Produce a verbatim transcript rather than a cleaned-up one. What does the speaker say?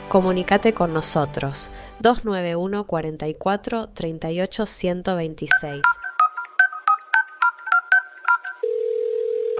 Comunicate con nosotros dos nueve uno, cuarenta y cuatro, treinta y ocho, ciento veintiséis.